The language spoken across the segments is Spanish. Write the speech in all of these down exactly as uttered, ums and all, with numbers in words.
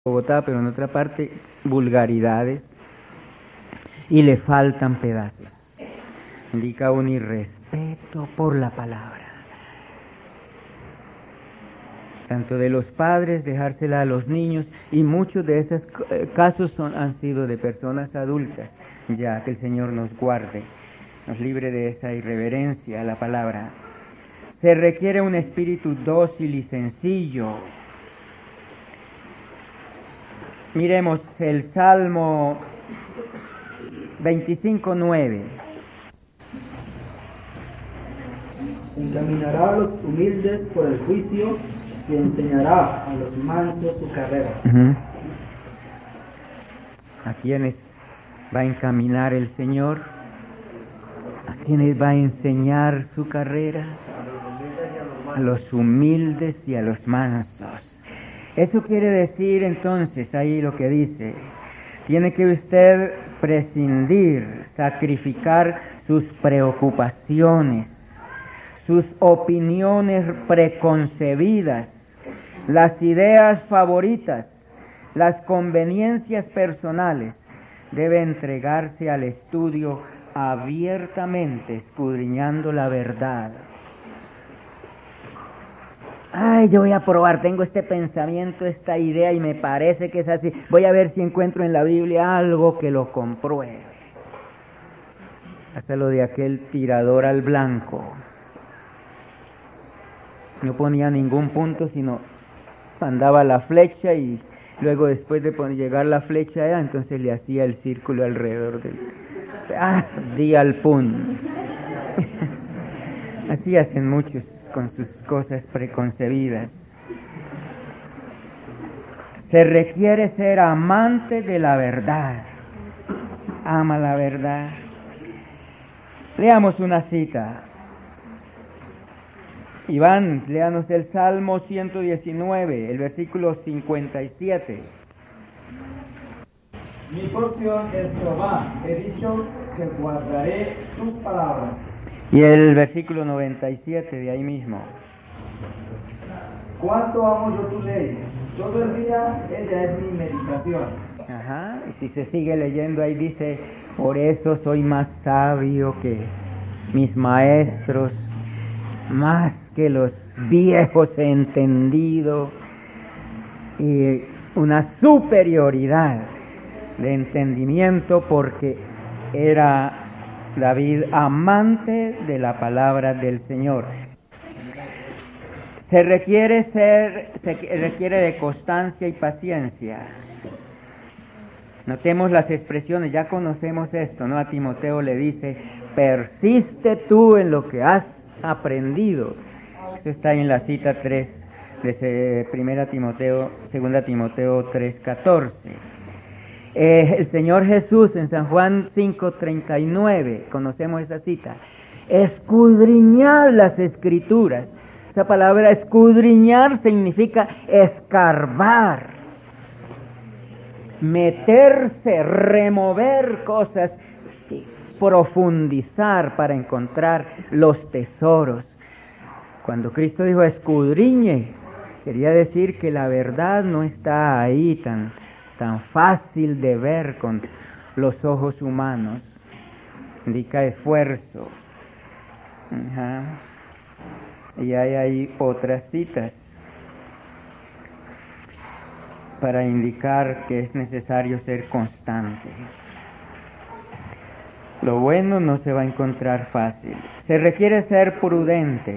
Bogotá, pero en otra parte vulgaridades y le faltan pedazos. Indica un irrespeto por la palabra. Tanto de los padres, dejársela a los niños, y muchos de esos casos son, han sido de personas adultas, ya que el Señor nos guarde, nos libre de esa irreverencia a la palabra. Se requiere un espíritu dócil y sencillo. Miremos el Salmo veinticinco, nueve. Encaminará a los humildes por el juicio y enseñará a los mansos su carrera. Uh-huh. ¿A quiénes va a encaminar el Señor? ¿A quiénes va a enseñar su carrera? A los humildes y a los mansos. Eso quiere decir entonces, ahí lo que dice, tiene que usted prescindir, sacrificar sus preocupaciones, sus opiniones preconcebidas, las ideas favoritas, las conveniencias personales. Debe entregarse al estudio abiertamente, escudriñando la verdad. Ay, yo voy a probar, tengo este pensamiento, esta idea y me parece que es así. Voy a ver si encuentro en la Biblia algo que lo compruebe. Hasta lo de aquel tirador al blanco. No ponía ningún punto, sino mandaba la flecha y luego después de llegar la flecha allá, entonces le hacía el círculo alrededor del... ¡Ah! Di al pun. Así hacen muchos con sus cosas preconcebidas. Se requiere ser amante de la verdad. Ama la verdad. Leamos una cita. Iván, léanos el Salmo ciento diecinueve, el versículo cincuenta y siete. Mi porción es Jehová, he dicho que guardaré tus palabras. Y el versículo noventa y siete de ahí mismo. Cuánto amo yo tu ley, todo el día ella es mi meditación. Ajá, y si se sigue leyendo ahí dice, por eso soy más sabio que mis maestros, más que los viejos he entendido, y una superioridad de entendimiento porque era David amante de la palabra del Señor. Se requiere ser, se requiere de constancia y paciencia. Notemos las expresiones, ya conocemos esto, ¿no? A Timoteo le dice, persiste tú en lo que has aprendido. Eso está en la cita tres de primera Timoteo, segunda Timoteo tres, catorce. Eh, el Señor Jesús en San Juan cinco, treinta y nueve, conocemos esa cita. Escudriñar las Escrituras. Esa palabra escudriñar significa escarbar, meterse, remover cosas, profundizar para encontrar los tesoros. Cuando Cristo dijo escudriñe, quería decir que la verdad no está ahí tan tan fácil de ver con los ojos humanos. Indica esfuerzo. Ajá. Y hay ahí otras citas para indicar que es necesario ser constante. Lo bueno no se va a encontrar fácil. Se requiere ser prudente.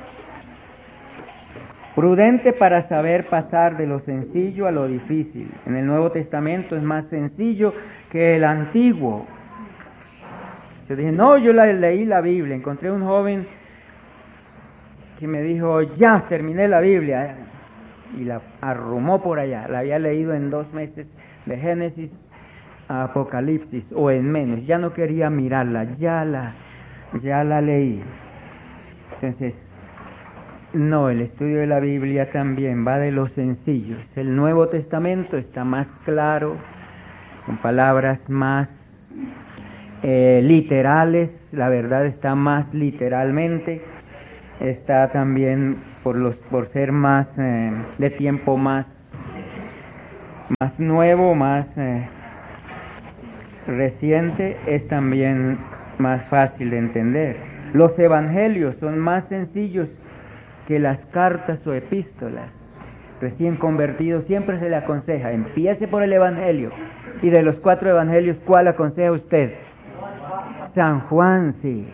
Prudente para saber pasar de lo sencillo a lo difícil. En el Nuevo Testamento es más sencillo que el Antiguo. Yo dije, no, yo la, leí la Biblia. Encontré un joven que me dijo, ya, terminé la Biblia. Y la arrumó por allá. La había leído en dos meses, de Génesis a Apocalipsis, o en menos. Ya no quería mirarla, ya la, ya la leí. Entonces, no, el estudio de la Biblia también va de lo sencillo. El Nuevo Testamento está más claro, con palabras más eh, literales, la verdad está más literalmente, está también por los por ser más eh, de tiempo más más nuevo, más eh, reciente, es también más fácil de entender. Los evangelios son más sencillos que las cartas o epístolas. Recién convertido siempre se le aconseja, empiece por el evangelio. Y de los cuatro evangelios, ¿cuál aconseja usted? San Juan, sí.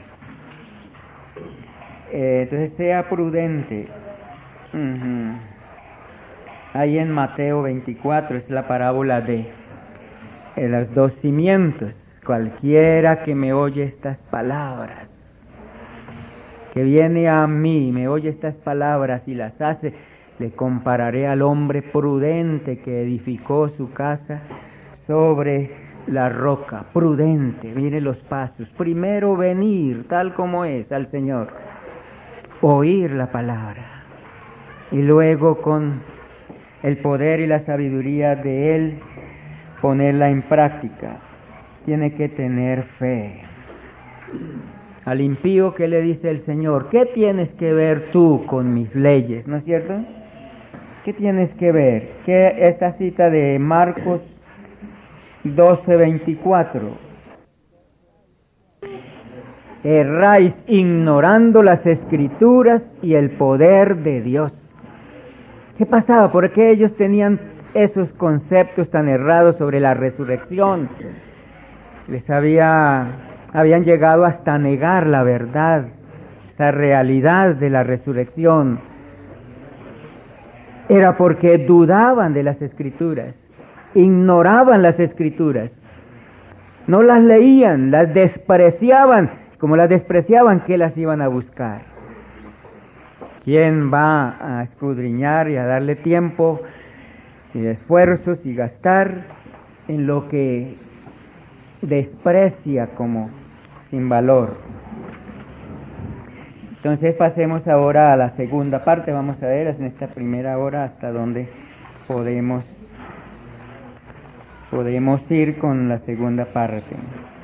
Eh, entonces sea prudente. Uh-huh. Ahí en Mateo veinticuatro es la parábola de, de los dos cimientos. Cualquiera que me oye estas palabras, que viene a mí, me oye estas palabras y las hace, le compararé al hombre prudente que edificó su casa sobre la roca. Prudente, mire los pasos. Primero venir tal como es al Señor, oír la palabra, y luego con el poder y la sabiduría de Él ponerla en práctica. Tiene que tener fe. Al impío, ¿qué le dice el Señor? ¿Qué tienes que ver tú con mis leyes? ¿No es cierto? ¿Qué tienes que ver? Que esta cita de Marcos doce veinticuatro. Erráis ignorando las Escrituras y el poder de Dios. ¿Qué pasaba? ¿Por qué ellos tenían esos conceptos tan errados sobre la resurrección? Les había, habían llegado hasta negar la verdad, esa realidad de la resurrección. Era porque dudaban de las Escrituras, ignoraban las Escrituras, no las leían, las despreciaban. Como las despreciaban, ¿qué las iban a buscar? ¿Quién va a escudriñar y a darle tiempo y esfuerzos y gastar en lo que desprecia como sin valor? Entonces pasemos ahora a la segunda parte. Vamos a ver en esta primera hora hasta dónde podemos, podemos ir con la segunda parte.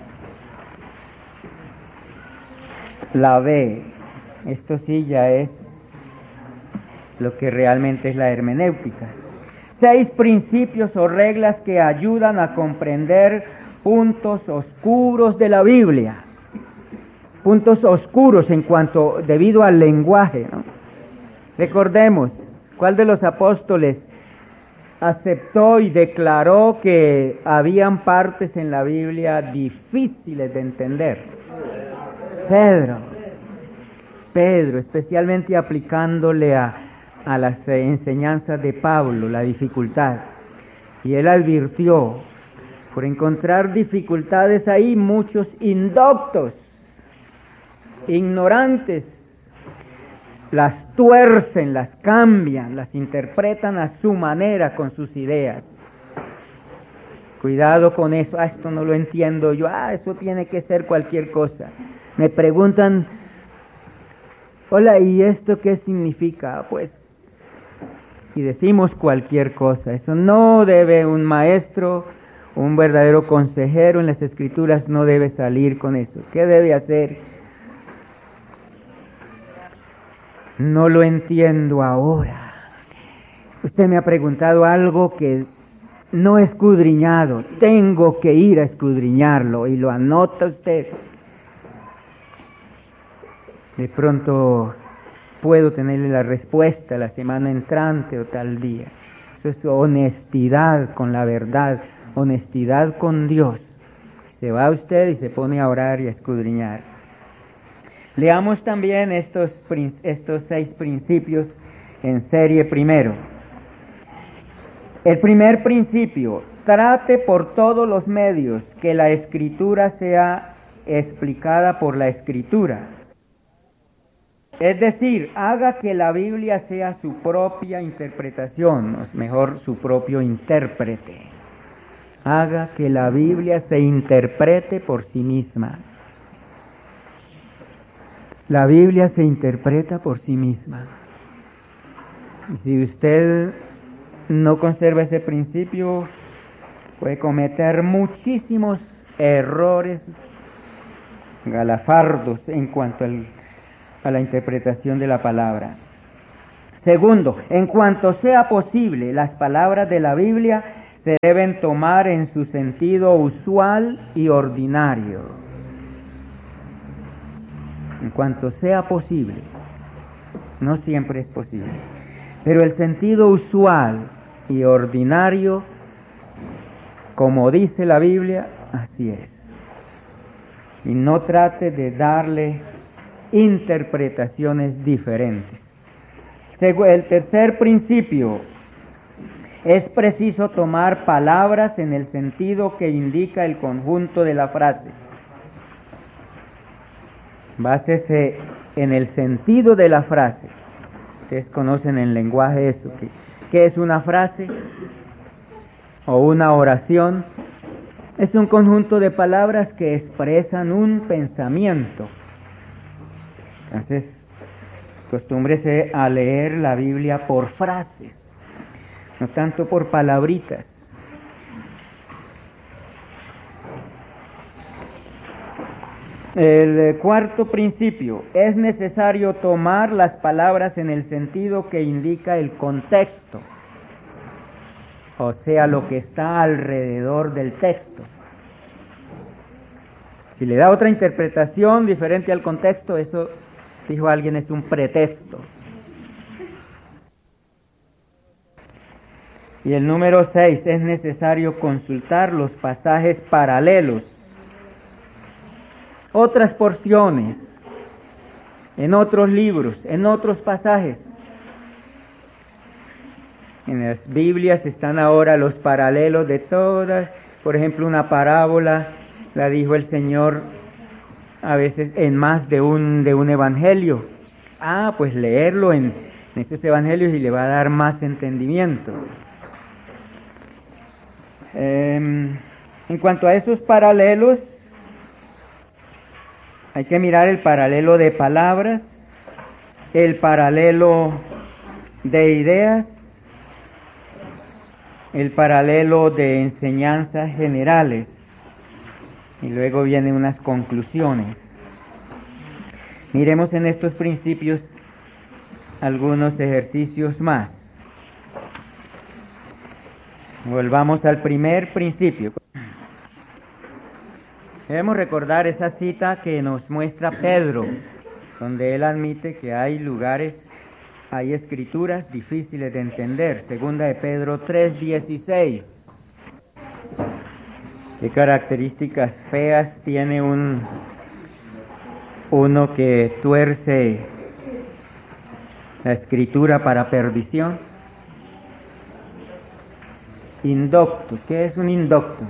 La B, esto sí ya es lo que realmente es la hermenéutica. Seis principios o reglas que ayudan a comprender puntos oscuros de la Biblia. Puntos oscuros en cuanto, debido al lenguaje, ¿no? Recordemos, ¿cuál de los apóstoles aceptó y declaró que habían partes en la Biblia difíciles de entender? Pedro, Pedro, especialmente aplicándole a, a las enseñanzas de Pablo, la dificultad. Y él advirtió, por encontrar dificultades ahí, muchos indoctos, ignorantes, las tuercen, las cambian, las interpretan a su manera, con sus ideas. Cuidado con eso. Ah, esto no lo entiendo yo. Ah, eso tiene que ser cualquier cosa. Me preguntan, hola, ¿y esto qué significa? Pues, y decimos cualquier cosa. Eso no debe un maestro, un verdadero consejero en las Escrituras no debe salir con eso. ¿Qué debe hacer? No lo entiendo ahora. Usted me ha preguntado algo que no he escudriñado. Tengo que ir a escudriñarlo y lo anota usted. De pronto puedo tenerle la respuesta la semana entrante o tal día. Eso es honestidad con la verdad, honestidad con Dios. Se va usted y se pone a orar y a escudriñar. Leamos también estos, estos seis principios en serie primero. El primer principio: trate por todos los medios que la Escritura sea explicada por la Escritura. Es decir, haga que la Biblia sea su propia interpretación, o mejor, su propio intérprete. Haga que la Biblia se interprete por sí misma. La Biblia se interpreta por sí misma. Y si usted no conserva ese principio, puede cometer muchísimos errores galafardos en cuanto al a la interpretación de la palabra. Segundo, en cuanto sea posible, las palabras de la Biblia se deben tomar en su sentido usual y ordinario, en cuanto sea posible. No siempre es posible, pero el sentido usual y ordinario, como dice la Biblia, así es. Y no trate de darle interpretaciones diferentes. El tercer principio: es preciso tomar palabras en el sentido que indica el conjunto de la frase. Básese en el sentido de la frase. Ustedes conocen en lenguaje eso. ¿Qué, qué es una frase? O una oración. Es un conjunto de palabras que expresan un pensamiento. Entonces, acostúmbrese a leer la Biblia por frases, no tanto por palabritas. El cuarto principio: es necesario tomar las palabras en el sentido que indica el contexto, o sea, lo que está alrededor del texto. Si le da otra interpretación diferente al contexto, eso, dijo alguien, es un pretexto. Y el número seis: es necesario consultar los pasajes paralelos, otras porciones, en otros libros, en otros pasajes. En las Biblias están ahora los paralelos de todas. Por ejemplo, una parábola la dijo el Señor a veces en más de un, de un evangelio. Ah, pues leerlo en, en esos evangelios y le va a dar más entendimiento. Eh, en cuanto a esos paralelos, hay que mirar el paralelo de palabras, el paralelo de ideas, el paralelo de enseñanzas generales, y luego vienen unas conclusiones. Miremos en estos principios algunos ejercicios más. Volvamos al primer principio. Debemos recordar esa cita que nos muestra Pedro, donde él admite que hay lugares, hay escrituras difíciles de entender. Segunda de Pedro tres dieciséis. ¿Qué características feas tiene un uno que tuerce la escritura para perdición? Indocto. ¿Qué es un indocto?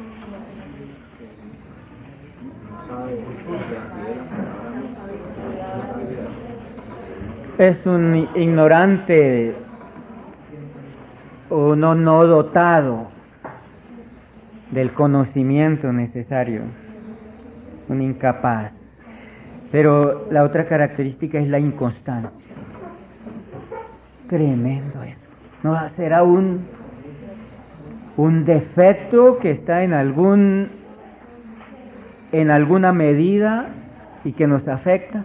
Es un ignorante, uno no dotado del conocimiento necesario, un incapaz. Pero la otra característica es la inconstancia. Tremendo eso. ¿No será un, un defecto que está en algún en alguna medida y que nos afecta?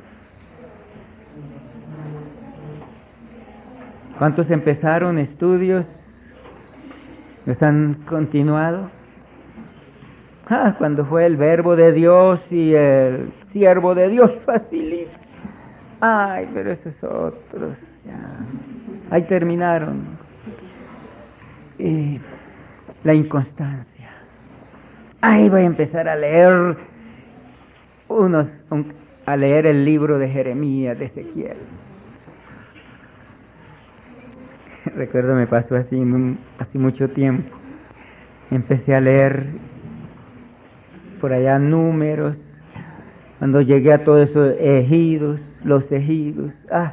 ¿Cuántos empezaron estudios? ¿Los han continuado? Ah, cuando fue el verbo de Dios y el siervo de Dios, facilito. Ay, pero esos otros, ya. Ahí terminaron. Y la inconstancia. Ay, voy a empezar a leer unos, un, a leer el libro de Jeremías, de Ezequiel. Recuerdo, me pasó así en un, hace mucho tiempo. Empecé a leer por allá números, cuando llegué a todos esos ejidos, los ejidos, ah,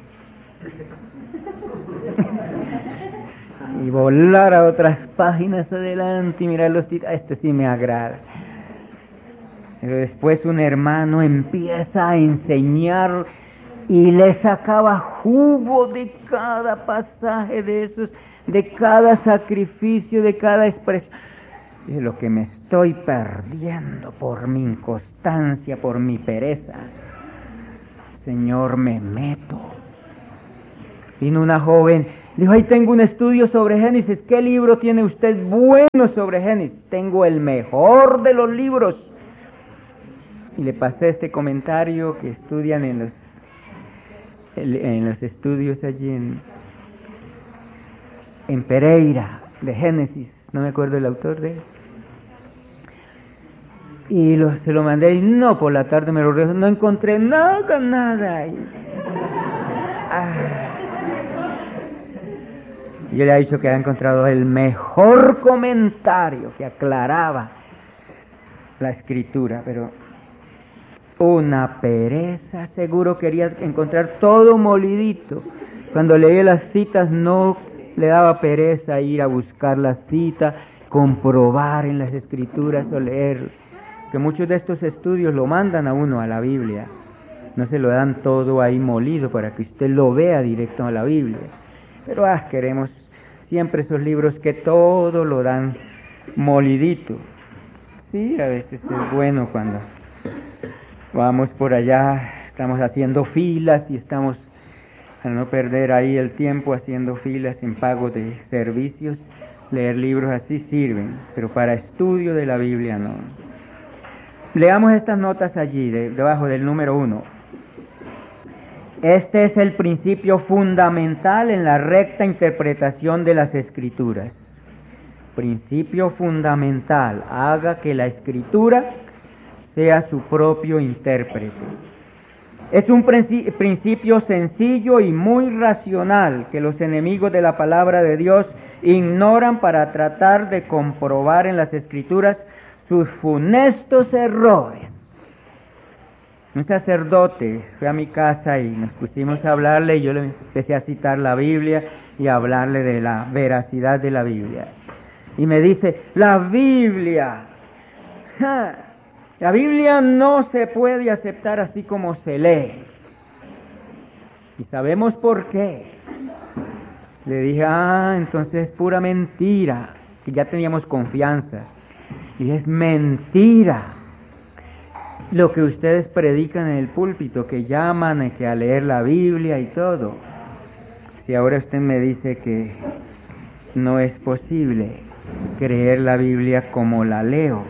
y volar a otras páginas adelante y mirar los títulos, este sí me agrada. Pero después un hermano empieza a enseñar y le sacaba jugo de cada pasaje de esos, de cada sacrificio, de cada expresión. Es lo que me estoy perdiendo por mi inconstancia, por mi pereza. Señor, me meto. Vino una joven Dijo, ahí tengo un estudio sobre Génesis. ¿Qué libro tiene usted bueno sobre Génesis? Tengo el mejor de los libros. Y le pasé este comentario que estudian en los, en los estudios allí en, en Pereira, de Génesis. No me acuerdo el autor de él. Y lo, se lo mandé y no, por la tarde me lo regresó. No encontré nada, nada. Y, ah. Yo le he dicho que ha encontrado el mejor comentario que aclaraba la escritura, pero una pereza, seguro quería encontrar todo molidito. Cuando leía las citas no le daba pereza ir a buscar la cita, comprobar en las escrituras o leer, que muchos de estos estudios lo mandan a uno a la Biblia, no se lo dan todo ahí molido para que usted lo vea directo a la Biblia, pero ah, queremos siempre esos libros que todo lo dan molidito. Sí, a veces es bueno cuando vamos por allá, estamos haciendo filas y estamos, a no perder ahí el tiempo haciendo filas en pago de servicios, leer libros así sirven, pero para estudio de la Biblia no. Leamos estas notas allí, de, debajo del número uno. Este es el principio fundamental en la recta interpretación de las Escrituras. Principio fundamental, haga que la Escritura sea su propio intérprete. Es un principio sencillo y muy racional que los enemigos de la palabra de Dios ignoran para tratar de comprobar en las Escrituras sus funestos errores. Un sacerdote fue a mi casa y nos pusimos a hablarle y yo le empecé a citar la Biblia y a hablarle de la veracidad de la Biblia. Y me dice, la Biblia, ja, la Biblia no se puede aceptar así como se lee. Y sabemos por qué. Le dije, ah, entonces es pura mentira, que ya teníamos confianza. Y es mentira lo que ustedes predican en el púlpito, que llaman que a leer la Biblia y todo. Si ahora usted me dice que no es posible creer la Biblia como la leo.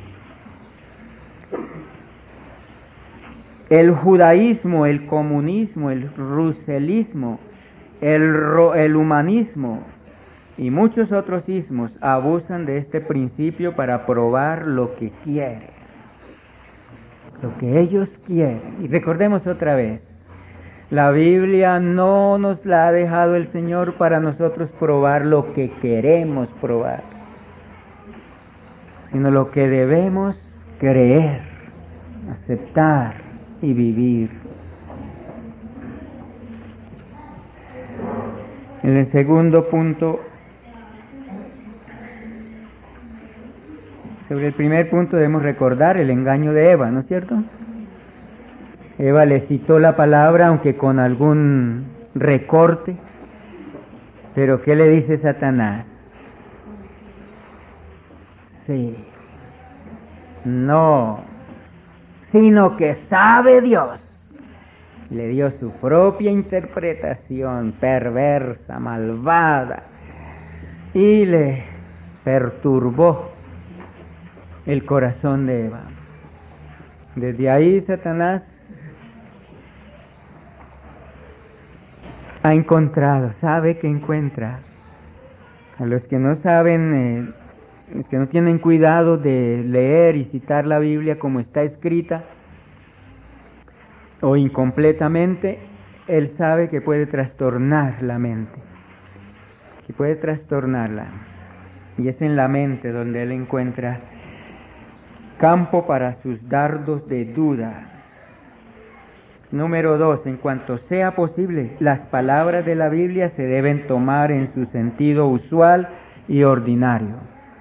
El judaísmo, el comunismo, el ruselismo, el, ro, el humanismo y muchos otros ismos abusan de este principio para probar lo que quieren, lo que ellos quieren. Y recordemos otra vez, la Biblia no nos la ha dejado el Señor para nosotros probar lo que queremos probar, sino lo que debemos creer, aceptar y vivir. En el segundo punto, sobre el primer punto debemos recordar el engaño de Eva, ¿no es cierto? Eva le citó la palabra, aunque con algún recorte, pero ¿qué le dice Satanás? Sí, no, sino que sabe Dios. Le dio su propia interpretación perversa, malvada, y le perturbó el corazón de Eva. Desde ahí Satanás ha encontrado, sabe que encuentra. A los que no saben, eh, los que no tienen cuidado de leer y citar la Biblia como está escrita, o incompletamente, él sabe que puede trastornar la mente, que puede trastornarla. Y es en la mente donde él encuentra campo para sus dardos de duda. Número dos, en cuanto sea posible, las palabras de la Biblia se deben tomar en su sentido usual y ordinario.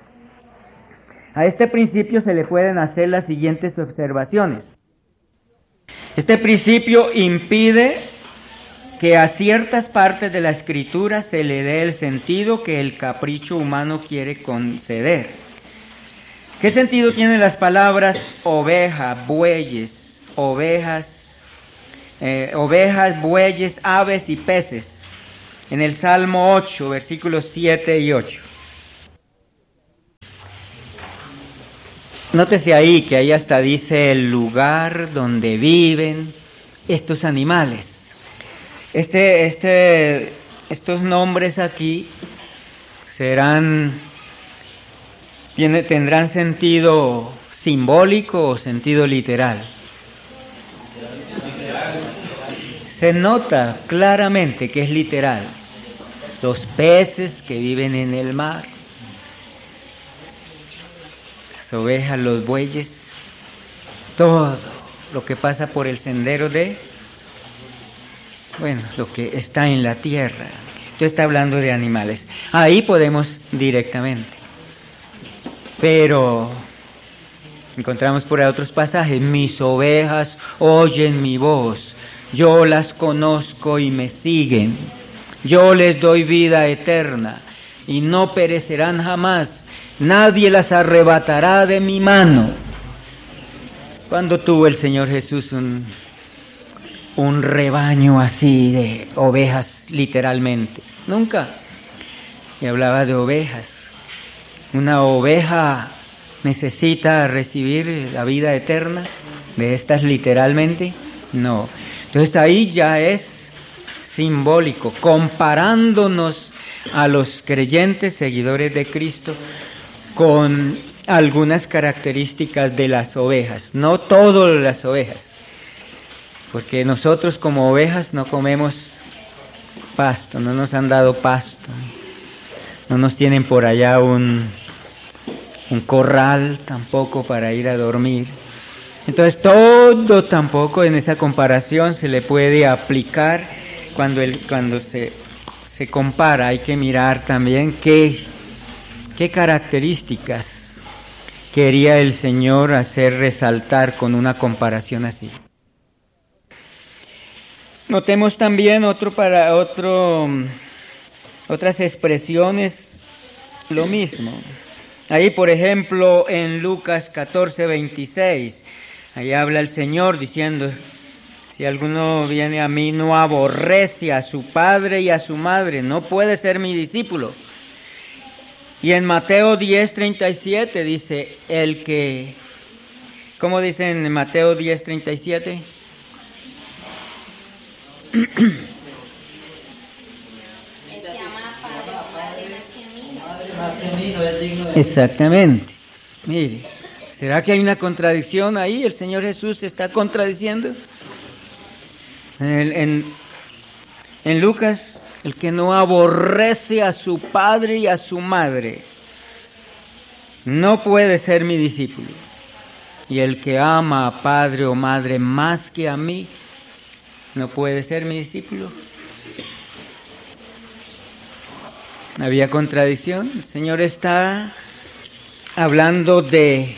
A este principio se le pueden hacer las siguientes observaciones. Este principio impide que a ciertas partes de la Escritura se le dé el sentido que el capricho humano quiere conceder. ¿Qué sentido tienen las palabras oveja, bueyes, ovejas, eh, ovejas, bueyes, aves y peces? en el Salmo ocho, versículos siete y ocho. Nótese ahí que ahí hasta dice el lugar donde viven estos animales. Este, este, estos nombres aquí serán, tiene, tendrán sentido simbólico o sentido literal. Se nota claramente que es literal. Los peces que viven en el mar, las ovejas, los bueyes, todo lo que pasa por el sendero de, bueno, lo que está en la tierra. Entonces está hablando de animales. Ahí podemos directamente. Pero encontramos por ahí otros pasajes. Mis ovejas oyen mi voz. Yo las conozco y me siguen. Yo les doy vida eterna y no perecerán jamás. Nadie las arrebatará de mi mano. ¿Cuándo tuvo el Señor Jesús un, un rebaño así de ovejas literalmente? Nunca. Y hablaba de ovejas. Una oveja necesita recibir la vida eterna de estas literalmente. No. Entonces ahí ya es simbólico, comparándonos a los creyentes seguidores de Cristo con algunas características de las ovejas, no todas las ovejas, porque nosotros como ovejas no comemos pasto, no nos han dado pasto, no nos tienen por allá un, un corral tampoco para ir a dormir. Entonces todo tampoco en esa comparación se le puede aplicar. Cuando, el, cuando se, se compara hay que mirar también qué, qué características quería el Señor hacer resaltar con una comparación así. Notemos también otro para otro, otras expresiones, lo mismo. Ahí, por ejemplo, en Lucas catorce, veintiséis, ahí habla el Señor diciendo: si alguno viene a mí, no aborrece a su padre y a su madre, no puede ser mi discípulo. Y en Mateo diez, treinta y siete dice, el que, ¿cómo dice en Mateo diez, treinta y siete? Exactamente. Mire, ¿será que hay una contradicción ahí? ¿El Señor Jesús se está contradiciendo? En, en, en Lucas, el que no aborrece a su padre y a su madre no puede ser mi discípulo. Y el que ama a padre o madre más que a mí no puede ser mi discípulo. ¿Había contradicción? El Señor está hablando de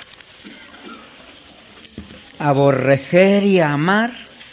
aborrecer y amar.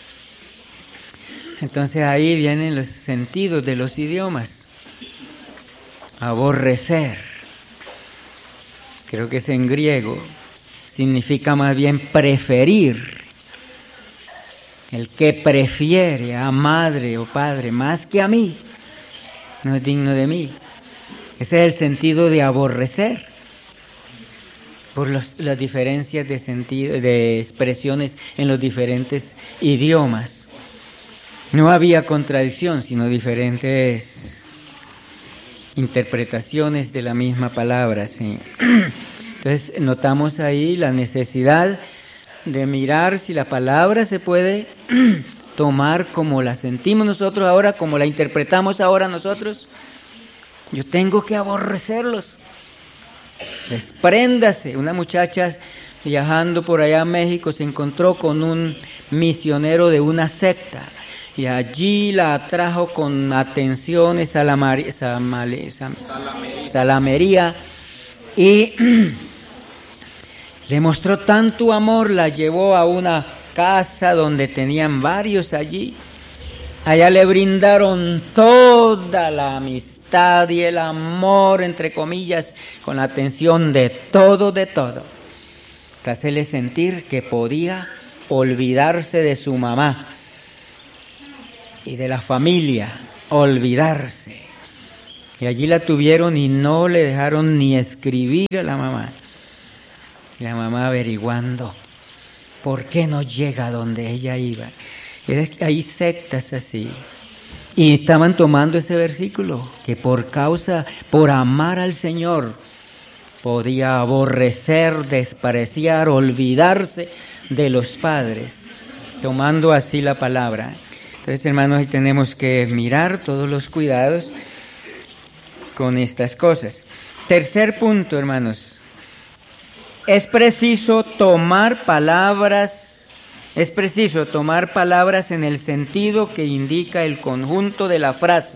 Entonces ahí vienen los sentidos de los idiomas. Aborrecer, creo que es en griego, significa más bien preferir. El que prefiere a madre o padre más que a mí, no es digno de mí. Ese es el sentido de aborrecer, por los, las diferencias de sentido, de expresiones en los diferentes idiomas. No había contradicción, sino diferentes interpretaciones de la misma palabra, ¿sí? Entonces notamos ahí la necesidad de mirar si la palabra se puede tomar como la sentimos nosotros ahora, como la interpretamos ahora nosotros. Yo tengo que aborrecerlos. Despréndase. Una muchacha viajando por allá a México se encontró con un misionero de una secta y allí la atrajo con atenciones, salamari, samale, sam, salamería. salamería y le mostró tanto amor, la llevó a una casa donde tenían varios allí. Allá le brindaron toda la amistad y el amor, entre comillas, con la atención de todo, de todo. Hasta hacerle sentir que podía olvidarse de su mamá y de la familia, olvidarse. Y allí la tuvieron y no le dejaron ni escribir a la mamá. Y la mamá averiguando por qué no llega a donde ella iba. Era que hay sectas así. Y estaban tomando ese versículo, que por causa, por amar al Señor, podía aborrecer, despreciar, olvidarse de los padres, tomando así la palabra. Entonces, hermanos, ahí tenemos que mirar todos los cuidados con estas cosas. Tercer punto, hermanos. Es preciso tomar palabras, es preciso tomar palabras en el sentido que indica el conjunto de la frase.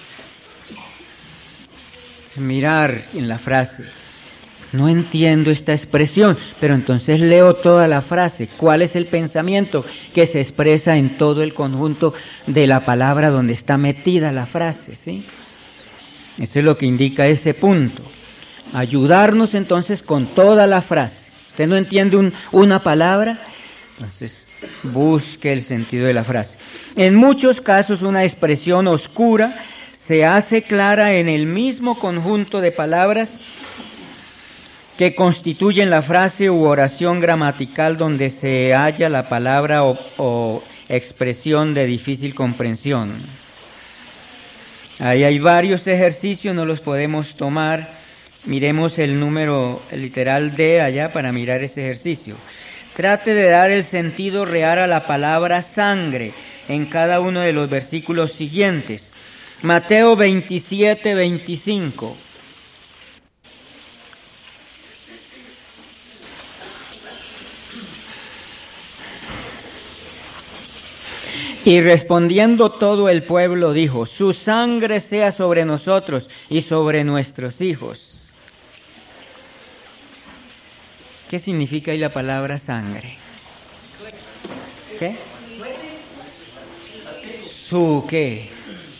Mirar en la frase. No entiendo esta expresión, pero entonces leo toda la frase. ¿Cuál es el pensamiento que se expresa en todo el conjunto de la palabra donde está metida la frase? ¿Sí? Eso es lo que indica ese punto. Ayudarnos entonces con toda la frase. ¿Usted no entiende un, una palabra? Entonces busque el sentido de la frase. En muchos casos una expresión oscura se hace clara en el mismo conjunto de palabras que constituyen la frase u oración gramatical donde se halla la palabra o, o expresión de difícil comprensión. Ahí hay varios ejercicios, no los podemos tomar. Miremos el número literal D allá para mirar ese ejercicio. Trate de dar el sentido real a la palabra sangre en cada uno de los versículos siguientes. Mateo veintisiete, veinticinco. Y respondiendo todo el pueblo dijo, su sangre sea sobre nosotros y sobre nuestros hijos. ¿Qué significa ahí la palabra sangre? ¿Qué? Su qué?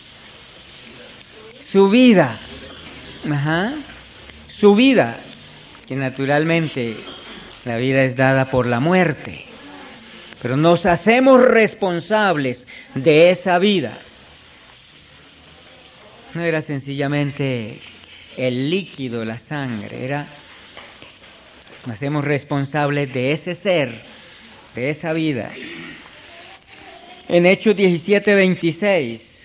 Su vida. Ajá. Su vida, que naturalmente la vida es dada por la muerte. Pero nos hacemos responsables de esa vida. No era sencillamente el líquido, la sangre, era, nos hacemos responsables de ese ser, de esa vida. En Hechos diecisiete, veintiséis.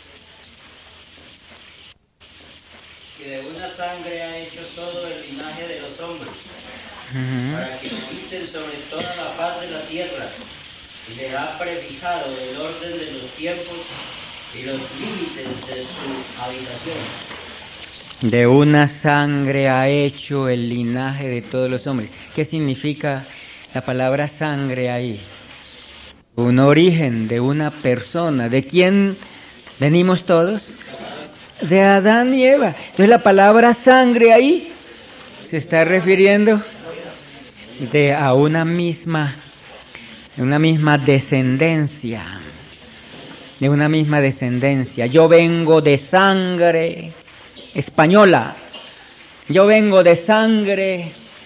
Que de una sangre ha hecho todo el linaje de los hombres, Uh-huh. para que habiten sobre toda la faz de la tierra, y le ha prefijado el orden de los tiempos y los límites de su habitación. De una sangre ha hecho el linaje de todos los hombres. ¿Qué significa la palabra sangre ahí? Un origen de una persona. ¿De quién venimos todos? De Adán y Eva. Entonces la palabra sangre ahí se está refiriendo de a una misma, una misma descendencia, de una misma descendencia. Yo vengo de sangre española, yo vengo de sangre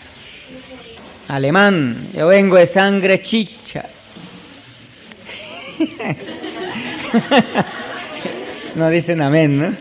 alemán, yo vengo de sangre chicha. No dicen amén, ¿no?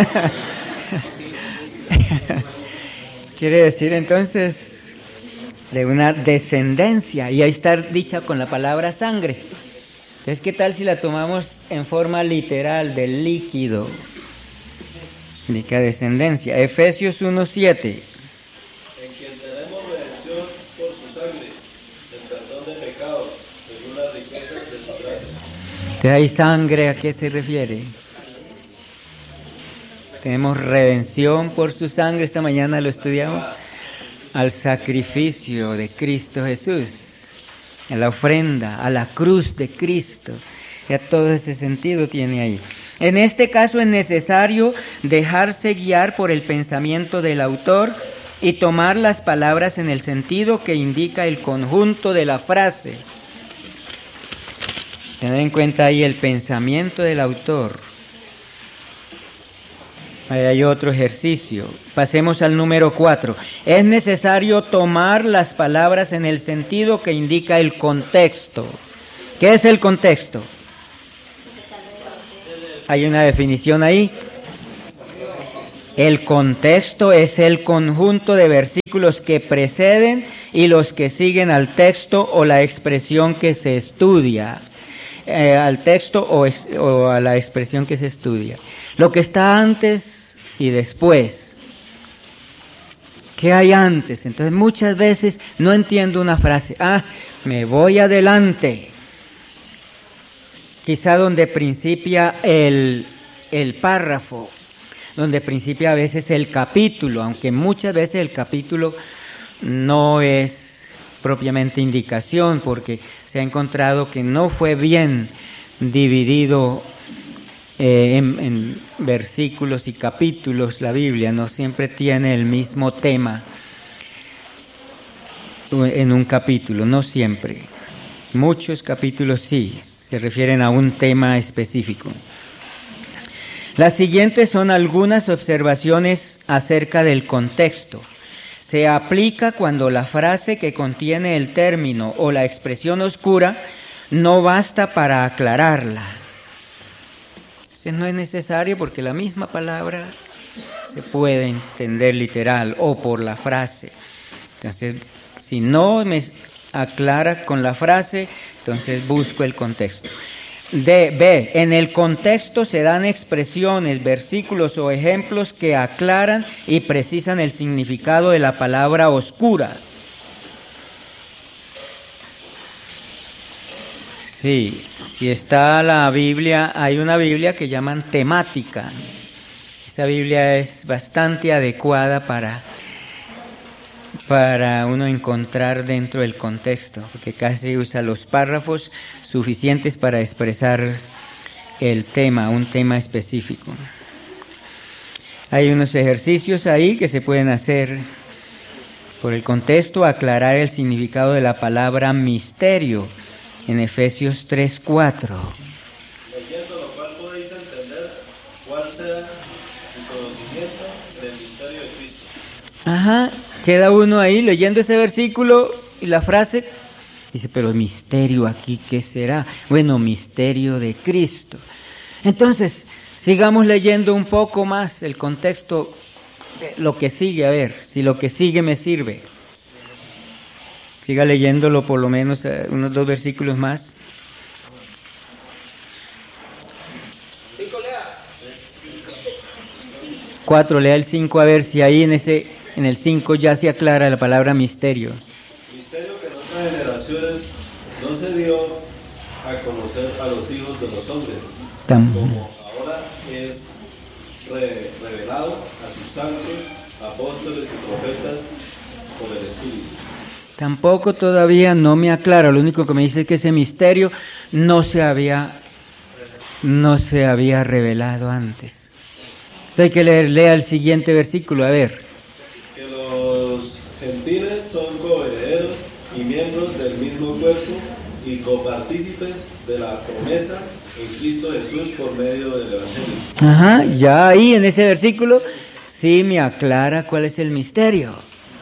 Quiere decir entonces de una descendencia, y ahí está dicha con la palabra sangre. Entonces, ¿qué tal si la tomamos en forma literal, del líquido? Indica descendencia. Efesios uno siete. En quien tenemos redención por su sangre, el perdón de pecados, según las riquezas de su gracia. Entonces, ahí sangre, ¿a qué se refiere? Tenemos redención por su sangre, esta mañana lo estudiamos, al sacrificio de Cristo Jesús, a la ofrenda, a la cruz de Cristo. Ya todo ese sentido tiene ahí. En este caso es necesario dejarse guiar por el pensamiento del autor y tomar las palabras en el sentido que indica el conjunto de la frase. Tener en cuenta ahí el pensamiento del autor. Ahí hay otro ejercicio. Pasemos al número cuatro. Es necesario tomar las palabras en el sentido que indica el contexto. ¿Qué es el contexto? Hay una definición ahí. El contexto es el conjunto de versículos que preceden y los que siguen al texto o la expresión que se estudia. Eh, al texto o, ex, o a la expresión que se estudia. Lo que está antes y después. ¿Qué hay antes? Entonces muchas veces no entiendo una frase. Ah, me voy adelante. Quizá donde principia el, el párrafo, donde principia a veces el capítulo, aunque muchas veces el capítulo no es propiamente indicación, porque se ha encontrado que no fue bien dividido eh, en, en versículos y capítulos. La Biblia no siempre tiene el mismo tema en un capítulo, no siempre. Muchos capítulos sí se refieren a un tema específico. Las siguientes son algunas observaciones acerca del contexto. Se aplica cuando la frase que contiene el término o la expresión oscura no basta para aclararla. Eso no es necesario porque la misma palabra se puede entender literal o por la frase. Entonces, si no me aclara con la frase, entonces busco el contexto. D, B. En el contexto se dan expresiones, versículos o ejemplos que aclaran y precisan el significado de la palabra oscura. Sí, si está la Biblia, hay una Biblia que llaman temática. Esa Biblia es bastante adecuada para, para uno encontrar dentro del contexto, porque casi usa los párrafos suficientes para expresar el tema, un tema específico. Hay unos ejercicios ahí que se pueden hacer por el contexto, aclarar el significado de la palabra misterio en Efesios tres cuatro. Leyendo lo cual podéis entender cuál sea el conocimiento del misterio de Cristo. Ajá, queda uno ahí leyendo ese versículo y la frase dice, pero misterio aquí, ¿qué será? Bueno, misterio de Cristo. Entonces, sigamos leyendo un poco más el contexto, lo que sigue, a ver, si lo que sigue me sirve. Siga leyéndolo por lo menos eh, unos dos versículos más. Cuatro, lea el cinco a ver si ahí en ese, en el cinco ya se aclara la palabra misterio. Misterio que en otras generaciones no se dio a conocer a los hijos de los hombres, Tam. como ahora es re- revelado a sus santos, apóstoles y profetas por el Espíritu. Tampoco todavía no me aclara, lo único que me dice es que ese misterio no se había, no se había revelado antes. Entonces hay que leer, lea el siguiente versículo, a ver. Que los gentiles son coherederos y miembros del mismo cuerpo y copartícipes de la promesa en Cristo Jesús por medio del Evangelio. Ajá, ya ahí en ese versículo sí me aclara cuál es el misterio.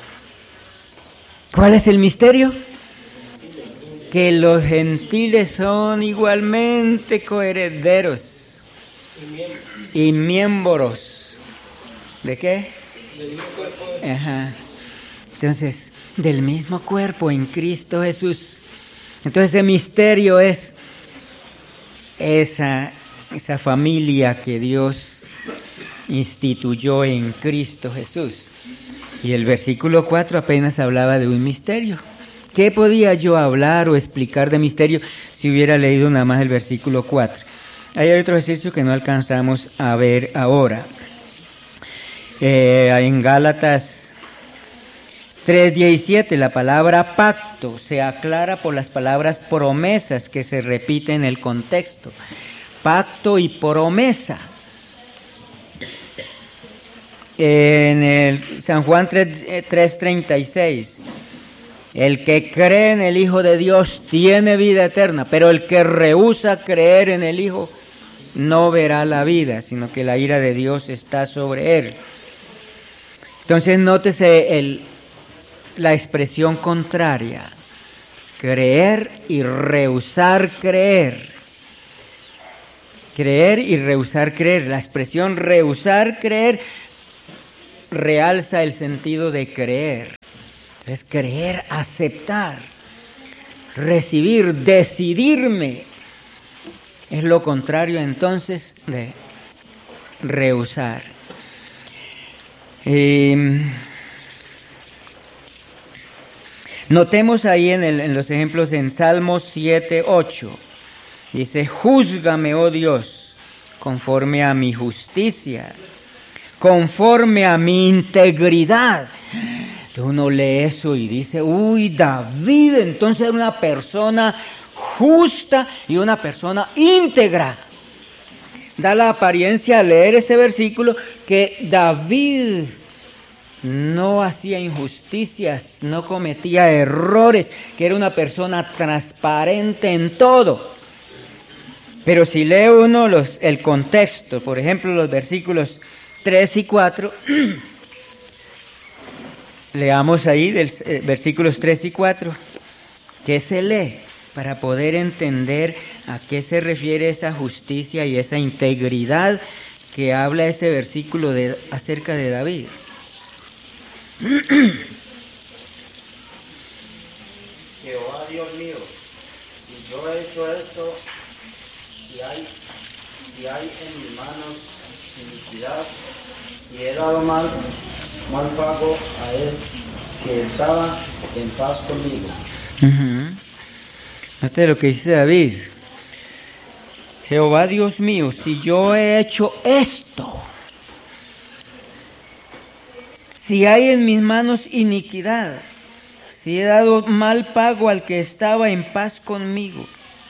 ¿Cuál es el misterio? Que los gentiles son igualmente coherederos y miembros. ¿De qué? Ajá. Entonces, del mismo cuerpo en Cristo Jesús. Entonces, ese misterio es esa, esa familia que Dios instituyó en Cristo Jesús. Y el versículo cuatro apenas hablaba de un misterio. ¿Qué podía yo hablar o explicar de misterio si hubiera leído nada más el versículo cuatro? Hay otro ejercicio que no alcanzamos a ver ahora. Eh, en Gálatas tres diecisiete, la palabra pacto se aclara por las palabras promesas que se repiten en el contexto. Pacto y promesa. En el San Juan tres treinta y seis, el que cree en el Hijo de Dios tiene vida eterna, pero el que rehúsa creer en el Hijo no verá la vida, sino que la ira de Dios está sobre él. Entonces nótese el, la expresión contraria, creer y rehusar creer. Creer y rehusar creer. La expresión rehusar creer realza el sentido de creer. Es creer, aceptar, recibir, decidirme. Es lo contrario entonces de rehusar. Eh, notemos ahí en, el, en los ejemplos en Salmos siete, ocho. Dice, júzgame, oh Dios, conforme a mi justicia, conforme a mi integridad. Entonces uno lee eso y dice, uy, David entonces era una persona justa y una persona íntegra. Da la apariencia al leer ese versículo que David no hacía injusticias, no cometía errores, que era una persona transparente en todo. Pero si lee uno los, el contexto, por ejemplo, los versículos tres y cuatro, leamos ahí del, eh, versículos tres y cuatro, ¿qué se lee? Para poder entender a qué se refiere esa justicia y esa integridad que habla ese versículo de, acerca de David. Jehová Dios mío, si yo he hecho esto, si hay, si hay en mis manos iniquidad, si he dado mal, mal pago a él que estaba en paz conmigo. Uh-huh. Note lo que dice David. Jehová Dios mío, si yo he hecho esto, si hay en mis manos iniquidad, si he dado mal pago al que estaba en paz conmigo.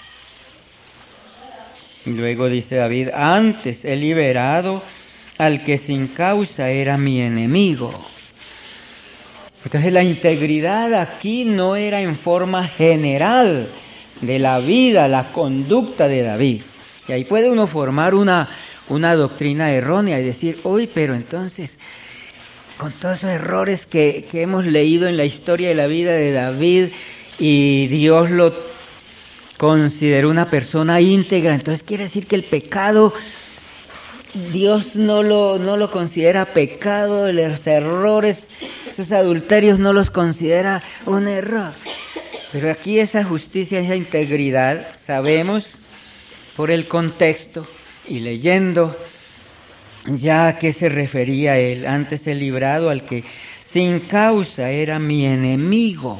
Y luego dice David, antes he liberado al que sin causa era mi enemigo. Entonces la integridad aquí no era en forma general de la vida, la conducta de David. Y ahí puede uno formar una, una doctrina errónea y decir, uy, pero entonces, con todos esos errores que, que hemos leído en la historia de la vida de David, y Dios lo consideró una persona íntegra, entonces quiere decir que el pecado, Dios no lo, no lo considera pecado, los errores, esos adulterios no los considera un error. Pero aquí esa justicia, esa integridad, sabemos por el contexto y leyendo ya a qué se refería él. Antes he librado al que sin causa era mi enemigo.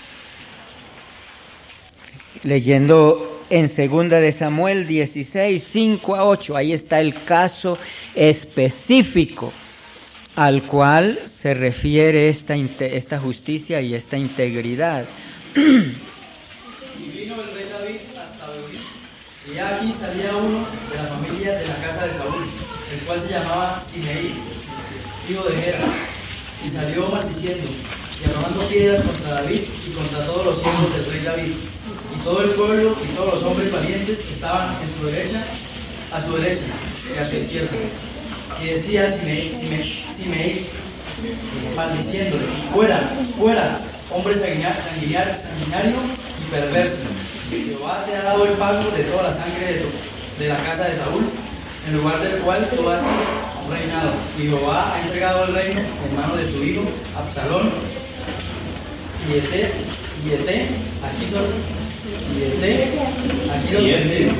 Leyendo en segunda de Samuel dieciséis, cinco a ocho, ahí está el caso específico al cual se refiere esta, esta justicia y esta integridad. Y vino el rey David hasta Behurí, y aquí salía uno de la familia de la casa de Saúl, el cual se llamaba Simeí, hijo de Gera, y salió maldiciendo y arrojando piedras contra David y contra todos los hijos del rey David. Y todo el pueblo y todos los hombres valientes estaban en su derecha, a su derecha y a su izquierda. Y decía Simeí, Simeí, Simeí maldiciéndole, fuera, fuera, hombre sanguinario, sanguinario y perverso. Jehová te ha dado el pago de toda la sangre de, tu, de la casa de Saúl, en lugar del cual tú has reinado. Y Jehová ha entregado el reino en manos de su hijo Absalón. Y Ete, y Ete, aquí son, y Ete, aquí lo bendigo.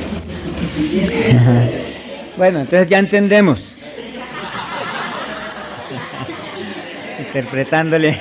Bueno, entonces ya entendemos. Interpretándole.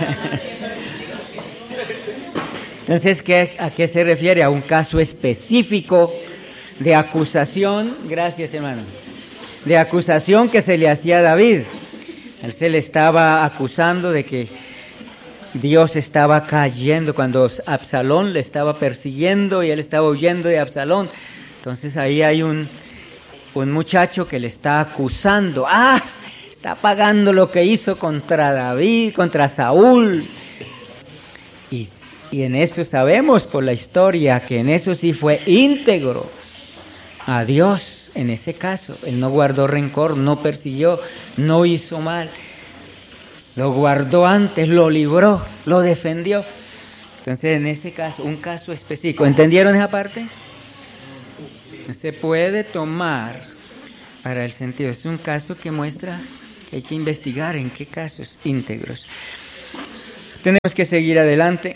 Entonces, ¿qué, ¿a qué se refiere? A un caso específico de acusación, gracias hermano, de acusación que se le hacía a David. Él se le estaba acusando de que Dios estaba cayendo cuando Absalón le estaba persiguiendo y él estaba huyendo de Absalón. Entonces ahí hay un, un muchacho que le está acusando. ¡Ah! Está pagando lo que hizo contra David, contra Saúl. Y, y en eso sabemos por la historia que en eso sí fue íntegro a Dios en ese caso. Él no guardó rencor, no persiguió, no hizo mal. Lo guardó antes, lo libró, lo defendió. Entonces en ese caso, un caso específico. ¿Entendieron esa parte? se puede tomar para el sentido. Es un caso que muestra que hay que investigar en qué casos íntegros. Tenemos que seguir adelante.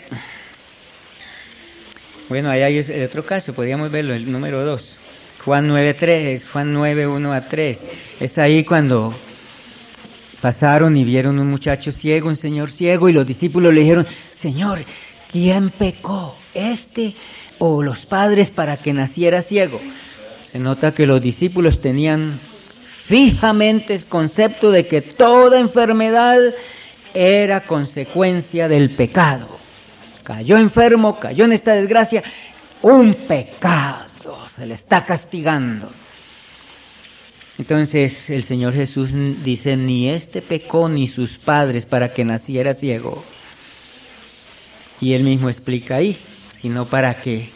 Bueno, ahí hay el otro caso, podríamos verlo, el número dos. Juan nueve tres, Juan nueve uno a tres. Es ahí cuando pasaron y vieron un muchacho ciego, un señor ciego, y los discípulos le dijeron: Señor, ¿quién pecó, este o los padres, para que naciera ciego? Se nota que los discípulos tenían fijamente el concepto de que toda enfermedad era consecuencia del pecado. Cayó enfermo, cayó en esta desgracia, un pecado, se le está castigando. Entonces el Señor Jesús dice: ni este pecó ni sus padres para que naciera ciego. Y Él mismo explica ahí, sino para que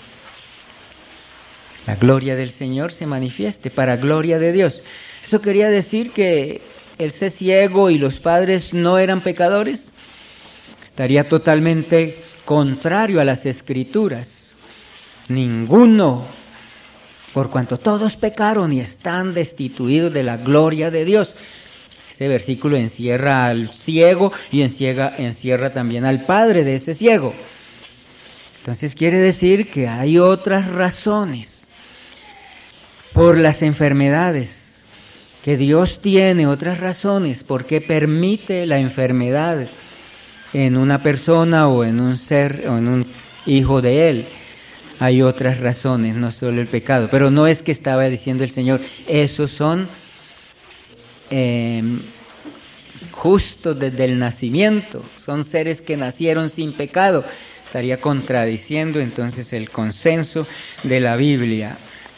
la gloria del Señor se manifieste, para gloria de Dios. Eso quería decir que el ser ciego y los padres no eran pecadores. Estaría totalmente contrario a las Escrituras. Ninguno, por cuanto todos pecaron y están destituidos de la gloria de Dios. Ese versículo encierra al ciego y encierra, encierra también al padre de ese ciego. Entonces quiere decir que hay otras razones por las enfermedades, que Dios tiene otras razones por qué permite la enfermedad en una persona o en un ser o en un hijo de Él. Hay otras razones, no solo el pecado. Pero no es que estaba diciendo el Señor, esos son eh, justos desde el nacimiento, son seres que nacieron sin pecado. Estaría contradiciendo entonces el consenso de la Biblia.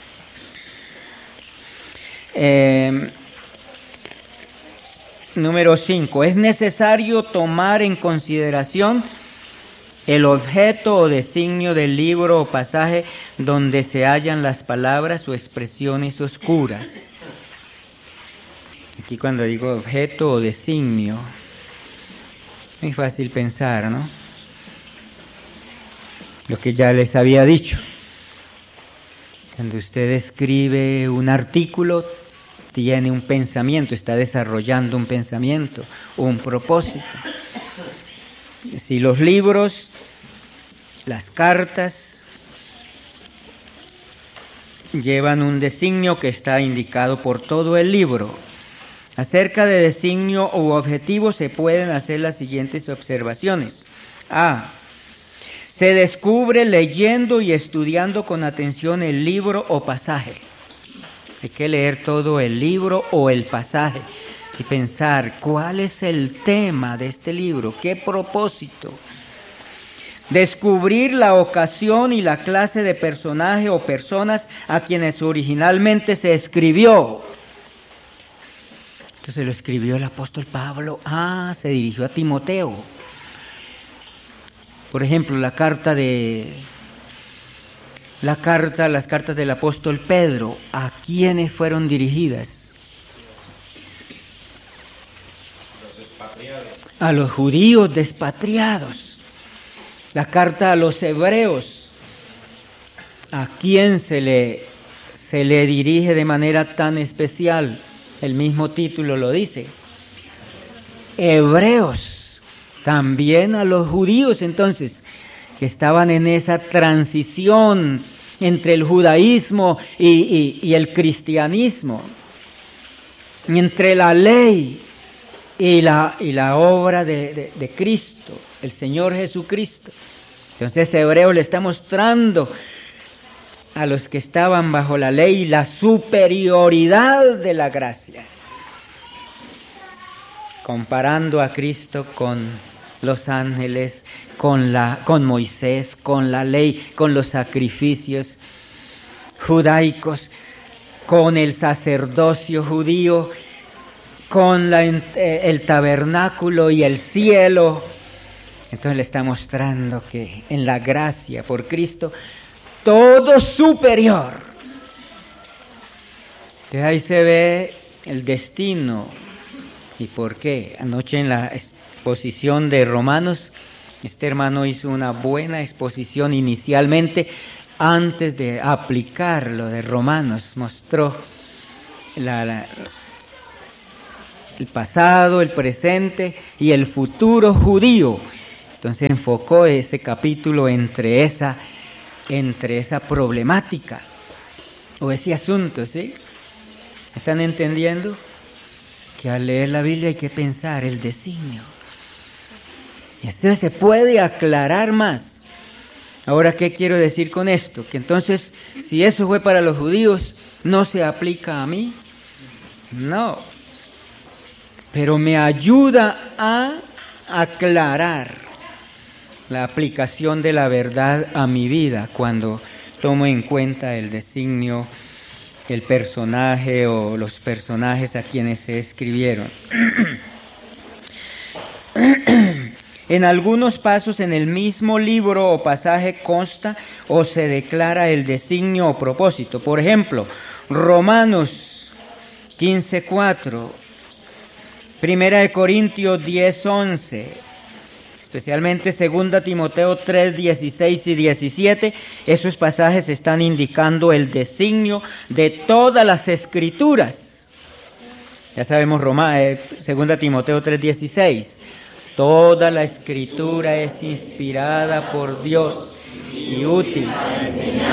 Eh, número cinco. Es necesario tomar en consideración el objeto o designio del libro o pasaje donde se hallan las palabras o expresiones oscuras. Aquí cuando digo objeto o designio, es muy fácil pensar, ¿no? Lo que ya les había dicho. Cuando usted escribe un artículo, tiene un pensamiento, está desarrollando un pensamiento, un propósito. Si los libros, las cartas, llevan un designio que está indicado por todo el libro. Acerca de designio u objetivo se pueden hacer las siguientes observaciones. A. Se descubre leyendo y estudiando con atención el libro o pasaje. Hay que leer todo el libro o el pasaje y pensar cuál es el tema de este libro, qué propósito. Descubrir la ocasión y la clase de personaje o personas a quienes originalmente se escribió. Entonces lo escribió el apóstol Pablo. Ah, se dirigió a Timoteo. Por ejemplo, la carta de la carta, las cartas del apóstol Pedro, ¿a quiénes fueron dirigidas? Los expatriados. A los judíos despatriados. La carta a los hebreos, ¿a quién se le se le dirige de manera tan especial? El mismo título lo dice. Hebreos. También a los judíos, entonces, que estaban en esa transición entre el judaísmo y, y, y el cristianismo, entre la ley y la, y la obra de, de, de Cristo, el Señor Jesucristo. Entonces, Hebreo le está mostrando a los que estaban bajo la ley la superioridad de la gracia, comparando a Cristo con los ángeles, con, la, con Moisés, con la ley, con los sacrificios judaicos, con el sacerdocio judío, con la, el tabernáculo y el cielo. Entonces le está mostrando que en la gracia por Cristo, todo superior. Entonces ahí se ve el destino. ¿Y por qué? Anoche en la exposición de Romanos, este hermano hizo una buena exposición inicialmente antes de aplicar lo de Romanos, mostró la, la, el pasado, el presente y el futuro judío. Entonces enfocó ese capítulo entre esa, entre esa problemática o ese asunto, ¿sí? ¿Están entendiendo? Que al leer la Biblia hay que pensar el designio. Y entonces se puede aclarar más. Ahora, ¿qué quiero decir con esto? Que entonces, si eso fue para los judíos, ¿no se aplica a mí? No. Pero me ayuda a aclarar la aplicación de la verdad a mi vida cuando tomo en cuenta el designio, el personaje o los personajes a quienes se escribieron. En algunos pasos en el mismo libro o pasaje consta o se declara el designio o propósito. Por ejemplo, Romanos quince cuatro, Primera de Corintios diez once, especialmente Segunda Timoteo tres dieciséis y diecisiete, esos pasajes están indicando el designio de todas las escrituras. Ya sabemos Roma, eh, Segunda Timoteo tres dieciséis, toda la escritura es inspirada por Dios y útil